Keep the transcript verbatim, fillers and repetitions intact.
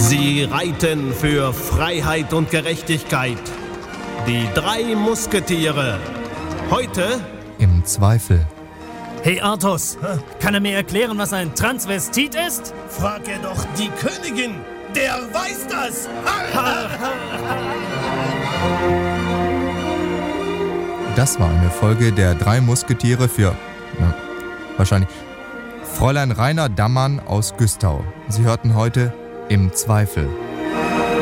Sie reiten für Freiheit und Gerechtigkeit. Die drei Musketiere. Heute im Zweifel. Hey Artus, kann er mir erklären, was ein Transvestit ist? Frag er doch die Königin. Der weiß das. Das war eine Folge der drei Musketiere für, na, wahrscheinlich, Fräulein Rainer Dammann aus Güstau. Sie hörten heute im Zweifel.